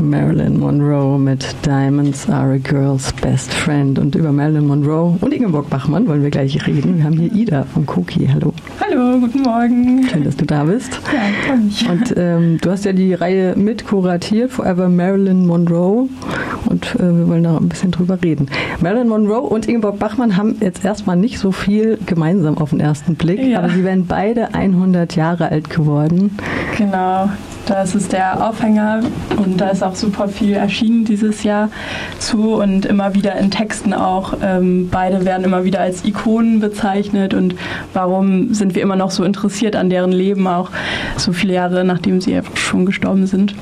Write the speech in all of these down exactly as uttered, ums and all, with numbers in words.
Marilyn Monroe mit Diamonds Are a Girl's Best Friend. Und über Marilyn Monroe und Ingeborg Bachmann wollen wir gleich reden. Wir haben hier Ida vom Koki. Hallo. Hallo, guten Morgen. Schön, dass du da bist. Ja, freue mich. Und ähm, du hast ja die Reihe mit kuratiert, Forever Marilyn Monroe. Und äh, wir wollen da ein bisschen drüber reden. Marilyn Monroe und Ingeborg Bachmann haben jetzt erstmal nicht so viel gemeinsam auf den ersten Blick, ja. aber sie werden beide hundert Jahre alt geworden. Genau, das ist der Aufhänger und da ist auch super viel erschienen dieses Jahr zu und immer wieder in Texten auch. Ähm, beide werden immer wieder als Ikonen bezeichnet und warum sind wir immer noch so interessiert an deren Leben, auch so viele Jahre nachdem sie schon gestorben sind.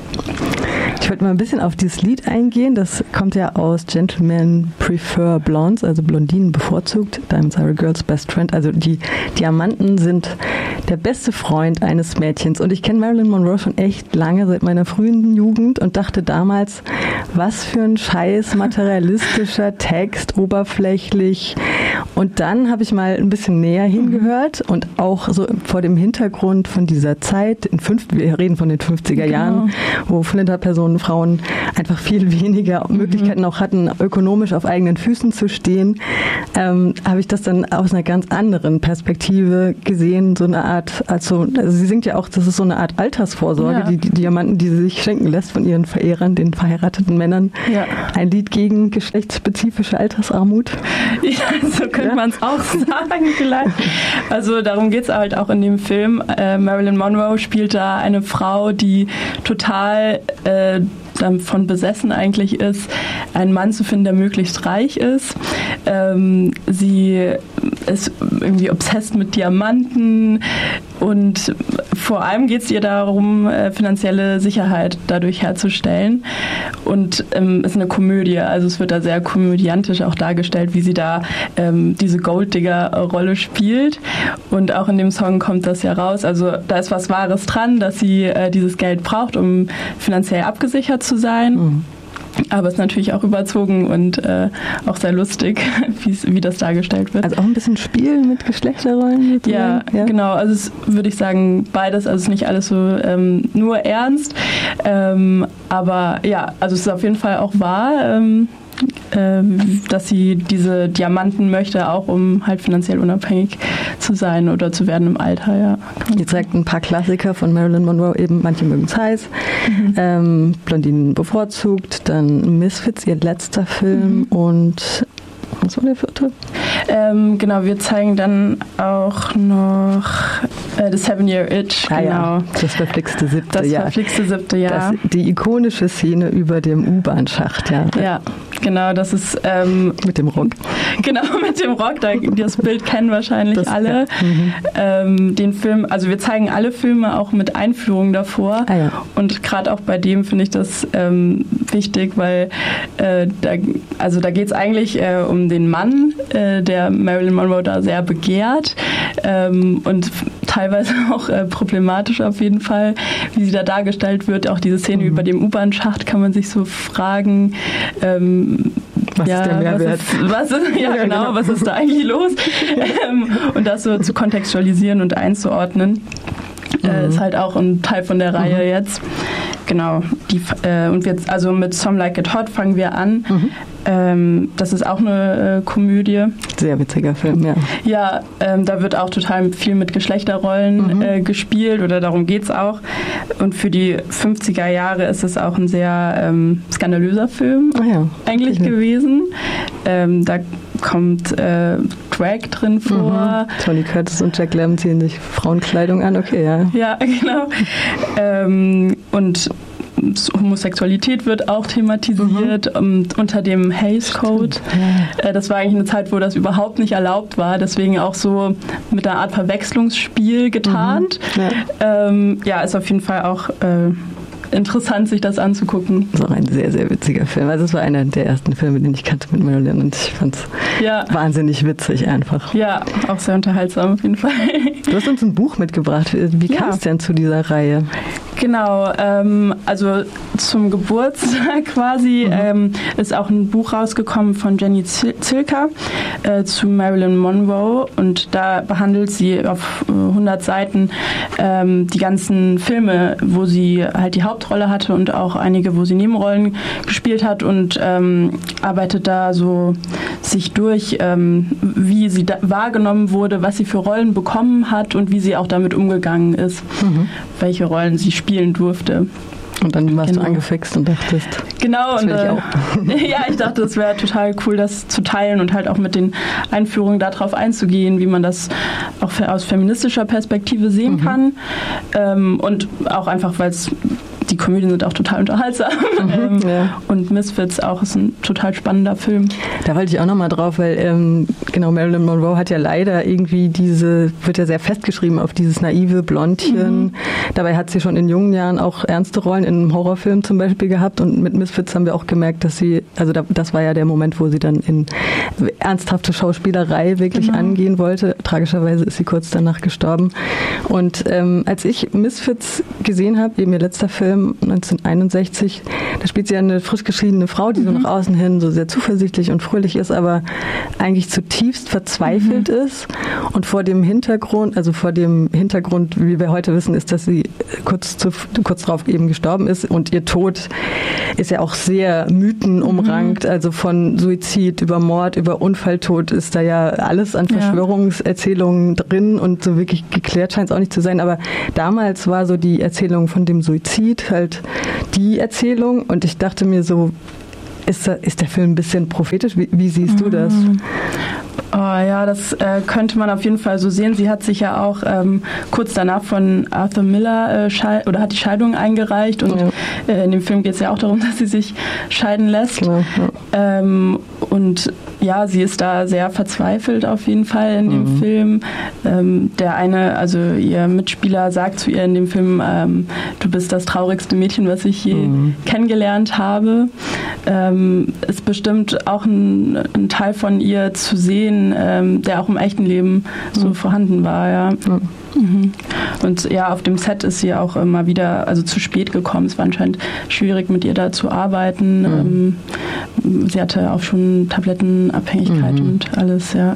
Ich wollte mal ein bisschen auf dieses Lied eingehen. Das kommt ja aus Gentlemen Prefer Blondes, also Blondinen bevorzugt. Diamonds Are a Girl's Best Friend. Also die Diamanten sind der beste Freund eines Mädchens. Und ich kenne Marilyn Monroe schon echt lange, seit meiner frühen Jugend und dachte damals, was für ein scheiß materialistischer Text, oberflächlich. Und dann habe ich mal ein bisschen näher hingehört und auch so vor dem Hintergrund von dieser Zeit, in fünf, wir reden von den fünfziger Jahren, genau. wo Flinterpersonen, Frauen einfach viel weniger mhm. Möglichkeiten auch hatten, ökonomisch auf eigenen Füßen zu stehen, ähm, habe ich das dann aus einer ganz anderen Perspektive gesehen, so eine Art, also, also sie singt ja auch, das ist so eine Art Altersvorsorge, ja. die, die Diamanten, die sie sich schenken lässt von ihren Verehrern, den verheirateten Männern. Ja. Ein Lied gegen geschlechtsspezifische Altersarmut. Ja, so könnte ja. man es auch sagen vielleicht. Also darum geht es halt auch in dem Film. Äh, Marilyn Monroe spielt da eine Frau, die total äh, davon besessen eigentlich ist, einen Mann zu finden, der möglichst reich ist. Ähm, sie ist irgendwie obsessed mit Diamanten und vor allem geht es ihr darum, äh, finanzielle Sicherheit dadurch herzustellen. Und ähm, es ist eine Komödie, also es wird da sehr komödiantisch auch dargestellt, wie sie da ähm, diese Golddigger-Rolle spielt. Und auch in dem Song kommt das ja raus. Also da ist was Wahres dran, dass sie äh, dieses Geld braucht, um finanziell abgesichert zu sein. Mhm. Aber es ist natürlich auch überzogen und äh, auch sehr lustig, wie das dargestellt wird. Also auch ein bisschen Spiel mit Geschlechterrollen? Ja, ja, genau. Also es würde ich sagen, beides. Also es ist nicht alles so ähm, nur ernst. Ähm, aber ja, also es ist auf jeden Fall auch wahr, ähm, ähm, dass sie diese Diamanten möchte, auch um halt finanziell unabhängig zu sein oder zu werden im Alter. Ja. Ihr zeigt ein paar Klassiker von Marilyn Monroe, eben Manche mögen es heiß, mhm. ähm, Blondinen bevorzugt, dann Misfits, ihr letzter Film mhm. und was war der vierte? Ähm, genau, wir zeigen dann auch noch äh, The Seven-Year-Itch. Ah, genau. Ja. Das verflixte siebte das Jahr. Das verflixte siebte Jahr. Das, die ikonische Szene über dem U-Bahn-Schacht, ja. Ja, genau, das ist... Ähm, mit dem Rock. Genau, mit dem Rock. Da, das Bild kennen wahrscheinlich das, alle. Ja. Mhm. Ähm, den Film, also wir zeigen alle Filme auch mit Einführung davor. Ah, ja. Und gerade auch bei dem finde ich das ähm, wichtig, weil äh, da, also da geht es eigentlich äh, um den Mann, äh, der Marilyn Monroe da sehr begehrt ähm, und teilweise auch äh, problematisch auf jeden Fall, wie sie da dargestellt wird. Auch diese Szene mhm. über dem U-Bahn-Schacht kann man sich so fragen, ähm, was ja, ist der Mehrwert? Was ist, was ist, ja, ja genau, genau, was ist da eigentlich los? ähm, und das so zu kontextualisieren und einzuordnen, mhm. äh, ist halt auch ein Teil von der Reihe mhm. jetzt. Genau. Die, äh, und wir, also mit Some Like It Hot fangen wir an. Mhm. Ähm, das ist auch eine äh, Komödie. Sehr witziger Film, ja. Ja, ähm, da wird auch total viel mit Geschlechterrollen mhm. äh, gespielt oder darum geht es auch. Und für die fünfziger Jahre ist es auch ein sehr ähm, skandalöser Film ah, ja. eigentlich okay. gewesen. Ähm, da kommt äh, Drag drin vor. Mhm. Tony Curtis und Jack Lemmon ziehen sich Frauenkleidung an, okay, ja. Ja, genau. ähm, und Homosexualität wird auch thematisiert mhm. unter dem Hays Code. Ja. Das war eigentlich eine Zeit, wo das überhaupt nicht erlaubt war, deswegen auch so mit einer Art Verwechslungsspiel getarnt. Mhm. Ja. Ähm, ja, ist auf jeden Fall auch äh, interessant, sich das anzugucken. Das ist auch ein sehr, sehr witziger Film. Also es war einer der ersten Filme, den ich kannte mit Marilyn und ich fand es ja. wahnsinnig witzig einfach. Ja, auch sehr unterhaltsam auf jeden Fall. Du hast uns ein Buch mitgebracht. Wie ja. kam es denn zu dieser Reihe? Genau, ähm, also zum Geburtstag quasi mhm. ähm, ist auch ein Buch rausgekommen von Jenny Zilka äh, zu Marilyn Monroe und da behandelt sie auf äh, hundert Seiten ähm, die ganzen Filme, wo sie halt die Hauptrolle hatte und auch einige, wo sie Nebenrollen gespielt hat und ähm, arbeitet da so sich durch, ähm, wie sie da wahrgenommen wurde, was sie für Rollen bekommen hat und wie sie auch damit umgegangen ist, mhm. welche Rollen sie spielen durfte. Und dann warst genau. du angefixt und dachtest, genau, das und will ich auch. Äh, ja, ich dachte, es wäre total cool, das zu teilen und halt auch mit den Einführungen darauf einzugehen, wie man das auch aus feministischer Perspektive sehen mhm. kann. Ähm, und auch einfach, weil es die Komödien sind auch total unterhaltsam. Mhm, ähm, ja. Und Misfits auch ist ein total spannender Film. Da wollte ich auch nochmal drauf, weil ähm, genau Marilyn Monroe hat ja leider irgendwie diese, wird ja sehr festgeschrieben auf dieses naive Blondchen. Mhm. Dabei hat sie schon in jungen Jahren auch ernste Rollen in einem Horrorfilm zum Beispiel gehabt und mit Misfits haben wir auch gemerkt, dass sie, also da, das war ja der Moment, wo sie dann in ernsthafte Schauspielerei wirklich genau. angehen wollte. Tragischerweise ist sie kurz danach gestorben. Und ähm, als ich Misfits gesehen habe, eben ihr letzter Film, neunzehnhunderteinundsechzig, da spielt sie ja eine frisch geschiedene Frau, die mhm. so nach außen hin so sehr zuversichtlich und fröhlich ist, aber eigentlich zutiefst verzweifelt mhm. ist. Und vor dem Hintergrund, also vor dem Hintergrund, wie wir heute wissen, ist, dass sie kurz, zu, kurz darauf eben gestorben ist und ihr Tod ist ja auch sehr mythenumrankt, mhm. also von Suizid über Mord, über Unfalltod ist da ja alles an Verschwörungserzählungen ja. drin und so wirklich geklärt scheint es auch nicht zu sein, aber damals war so die Erzählung von dem Suizid halt die Erzählung und ich dachte mir so, ist, da, ist der Film ein bisschen prophetisch? Wie, wie siehst du das? Oh ja, das äh, könnte man auf jeden Fall so sehen. Sie hat sich ja auch ähm, kurz danach von Arthur Miller äh, schei- oder hat die Scheidung eingereicht und ja. äh, in dem Film geht es ja auch darum, dass sie sich scheiden lässt. Ja, ja. Ähm, und ja, sie ist da sehr verzweifelt auf jeden Fall in dem mhm. Film. Ähm, der eine, also ihr Mitspieler sagt zu ihr in dem Film, ähm, du bist das traurigste Mädchen, was ich je mhm. kennengelernt habe. Ähm, ist bestimmt auch ein, ein Teil von ihr zu sehen, ähm, der auch im echten Leben so mhm. vorhanden war, ja. Mhm. Mhm. Und ja, auf dem Set ist sie auch immer wieder, also zu spät gekommen. Es war anscheinend schwierig, mit ihr da zu arbeiten. Mhm. Ähm, sie hatte auch schon Tablettenabhängigkeit mhm. und alles, ja.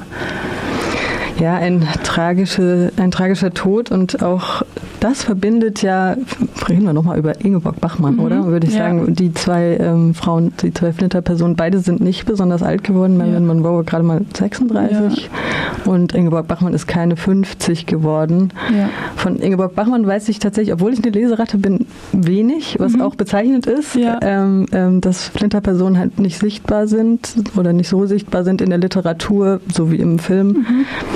Ja, ein, tragische, ein tragischer Tod und auch das verbindet ja, reden wir nochmal über Ingeborg Bachmann, mhm, oder? Würde ich ja. sagen, die zwei ähm, Frauen, die zwei Flinter-Personen, beide sind nicht besonders alt geworden. Marilyn ja. Monroe gerade mal sechsunddreißig ja. und Ingeborg Bachmann ist keine fünfzig geworden. Ja. Von Ingeborg Bachmann weiß ich tatsächlich, obwohl ich eine Leseratte bin, wenig, was mhm. auch bezeichnend ist, ja. ähm, ähm, dass Flinter-Personen halt nicht sichtbar sind oder nicht so sichtbar sind in der Literatur, so wie im Film. Mhm.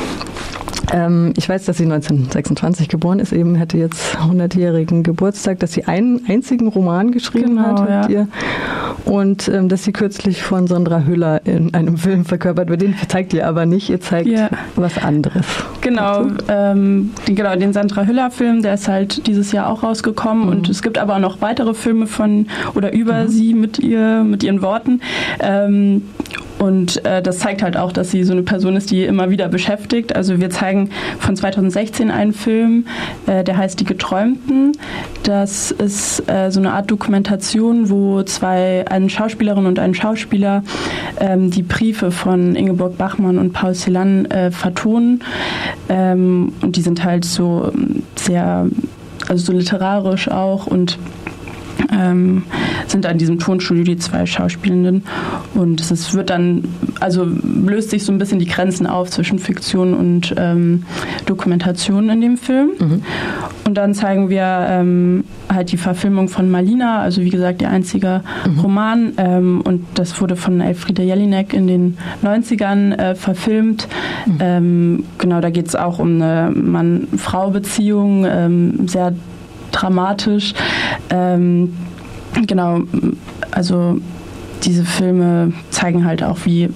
Ähm, ich weiß, dass sie neunzehnhundertsechsundzwanzig geboren ist, eben hätte jetzt hundertjährigen Geburtstag, dass sie einen einzigen Roman geschrieben genau, hat mit ja. ihr und ähm, dass sie kürzlich von Sondra Hüller in einem Film verkörpert wird. Den zeigt ihr aber nicht, ihr zeigt ja. was anderes. Genau, ähm, den, genau, den Sondra Hüller Film, der ist halt dieses Jahr auch rausgekommen mhm. und es gibt aber auch noch weitere Filme von oder über mhm. sie mit ihr, mit ihren Worten. Ähm, Und äh, das zeigt halt auch, dass sie so eine Person ist, die immer wieder beschäftigt. Also wir zeigen von zweitausendsechzehn einen Film, äh, der heißt Die Geträumten. Das ist äh, so eine Art Dokumentation, wo zwei, eine Schauspielerin und ein Schauspieler ähm, die Briefe von Ingeborg Bachmann und Paul Celan äh, vertonen. Ähm, und die sind halt so sehr, also so literarisch auch und Ähm, sind an diesem Tonstudio die zwei Schauspielenden und es wird dann, also löst sich so ein bisschen die Grenzen auf zwischen Fiktion und ähm, Dokumentation in dem Film. Mhm. Und dann zeigen wir ähm, halt die Verfilmung von Malina, also wie gesagt ihr einziger mhm. Roman ähm, und das wurde von Elfriede Jelinek in den neunzigern äh, verfilmt. Mhm. Ähm, genau, da geht es auch um eine Mann-Frau-Beziehung, ähm, sehr dramatisch. Ähm, genau, also diese Filme zeigen halt auch, wie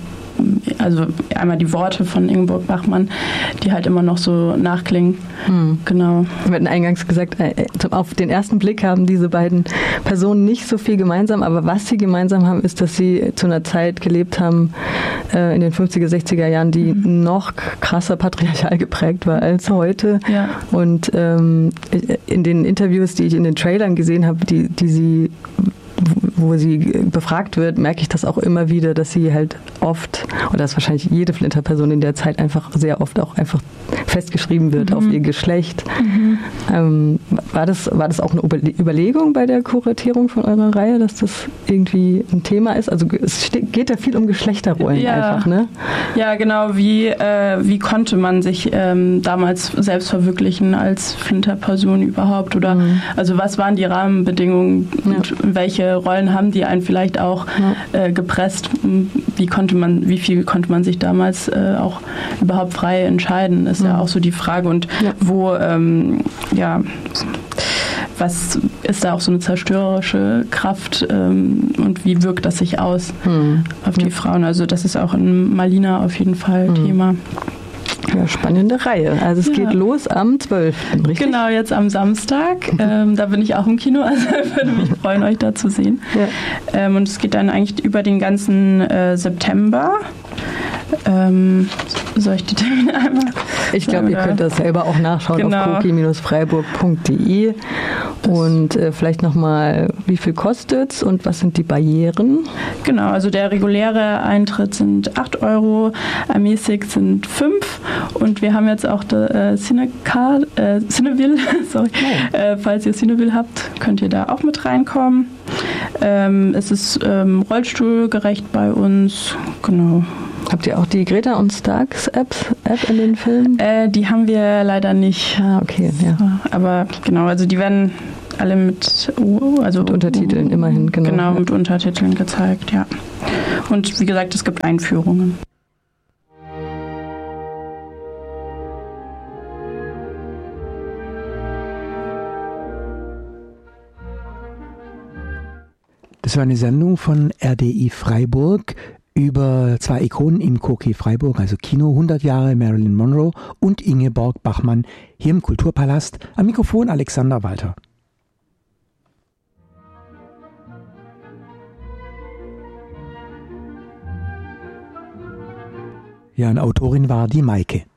also einmal die Worte von Ingeborg Bachmann, die halt immer noch so nachklingen. Hm. Genau. Wir hatten eingangs gesagt, auf den ersten Blick haben diese beiden Personen nicht so viel gemeinsam, aber was sie gemeinsam haben, ist, dass sie zu einer Zeit gelebt haben, in den fünfziger, sechziger Jahren, die mhm. noch krasser patriarchal geprägt war als heute. Ja. Und ähm, in den Interviews, die ich in den Trailern gesehen habe, die, die sie wo sie befragt wird, merke ich das auch immer wieder, dass sie halt oft, oder dass wahrscheinlich jede Flinter-Person in der Zeit einfach sehr oft auch einfach festgeschrieben wird mhm. auf ihr Geschlecht. Mhm. Ähm, war das, war das auch eine Überlegung bei der Kuratierung von eurer Reihe, dass das irgendwie ein Thema ist? Also es geht ja viel um Geschlechterrollen ja. einfach, ne? Ja, genau. Wie, äh, wie konnte man sich ähm, damals selbst verwirklichen als Flinter-Person überhaupt? Oder mhm. also was waren die Rahmenbedingungen ja. und welche Rollen haben die einen vielleicht auch ja. äh, gepresst? Wie konnte man, wie viel konnte man sich damals äh, auch überhaupt frei entscheiden? Ist mhm. ja auch so die Frage. Und ja. wo, ähm, ja, was ist da auch so eine zerstörerische Kraft ähm, und wie wirkt das sich aus mhm. auf die ja. Frauen? Also das ist auch in Malina auf jeden Fall mhm. Thema. Ja, spannende Reihe. Also es ja. geht los am zwölften, richtig? Genau, jetzt am Samstag. Ähm, da bin ich auch im Kino, also würde mich freuen, euch da zu sehen. Ja. Ähm, und es geht dann eigentlich über den ganzen äh, September. Ähm, soll ich die Termine einmal? Ich glaube, ihr könnt das selber auch nachschauen genau. auf koki freiburg punkt de. Und äh, vielleicht nochmal, wie viel kostet es und was sind die Barrieren? Genau, also der reguläre Eintritt sind acht Euro, ermäßigt sind fünf und wir haben jetzt auch äh, Cinecard, äh, Cineville, sorry, oh. äh, falls ihr Cineville habt, könnt ihr da auch mit reinkommen. Ähm, es ist ähm, rollstuhlgerecht bei uns, genau. Habt ihr auch die Greta und Starks App, App in den Filmen? Äh, die haben wir leider nicht. Ah, okay, ja. Aber genau, also die werden alle mit, also mit Untertiteln immerhin, genau. Genau, mit Untertiteln gezeigt, ja. Und wie gesagt, es gibt Einführungen. Das war eine Sendung von R D I Freiburg über zwei Ikonen im Koki Freiburg, also Kino, hundert Jahre Marilyn Monroe und Ingeborg Bachmann, hier im Kulturpalast. Am Mikrofon Alexander Walter. Ja, und Autorin war die Maike.